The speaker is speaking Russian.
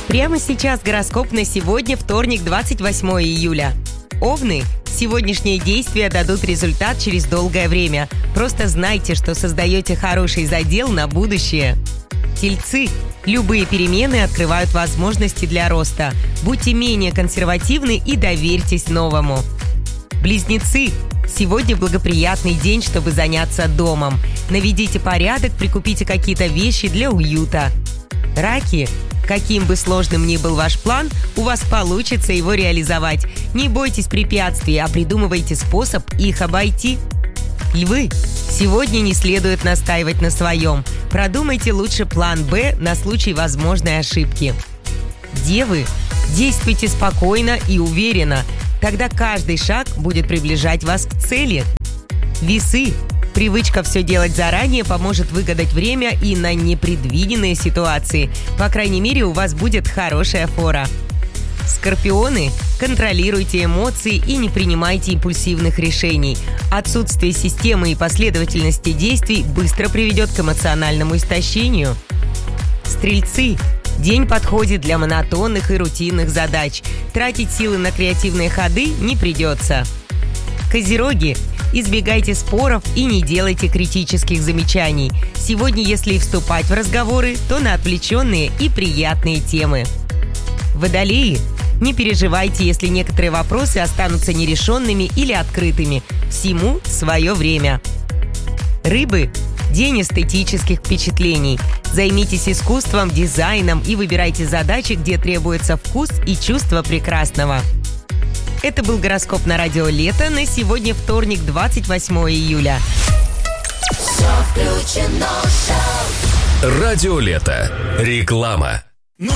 Прямо сейчас гороскоп на сегодня, вторник, 28 июля. Овны, сегодняшние действия дадут результат через долгое время. Просто знайте, что создаете хороший задел на будущее. Тельцы, любые перемены открывают возможности для роста. Будьте менее консервативны и доверьтесь новому. Близнецы, сегодня благоприятный день, чтобы заняться домом. Наведите порядок, прикупите какие-то вещи для уюта. Раки, каким бы сложным ни был ваш план, у вас получится его реализовать. Не бойтесь препятствий, а придумывайте способ их обойти. Львы, сегодня не следует настаивать на своем. Продумайте лучше план «Б» на случай возможной ошибки. Девы, действуйте спокойно и уверенно. Тогда каждый шаг будет приближать вас к цели. Весы, привычка все делать заранее поможет выгадать время и на непредвиденные ситуации. По крайней мере, у вас будет хорошая фора. Скорпионы, контролируйте эмоции и не принимайте импульсивных решений. Отсутствие системы и последовательности действий быстро приведет к эмоциональному истощению. Стрельцы, день подходит для монотонных и рутинных задач. Тратить силы на креативные ходы не придется. Козероги, избегайте споров и не делайте критических замечаний. Сегодня, если и вступать в разговоры, то на отвлеченные и приятные темы. Водолеи, не переживайте, если некоторые вопросы останутся нерешенными или открытыми. Всему свое время. Рыбы, день эстетических впечатлений. Займитесь искусством, дизайном и выбирайте задачи, где требуется вкус и чувство прекрасного. Это был гороскоп на радио «Лето» на сегодня, вторник, 28 июля. Радио «Лето». Реклама.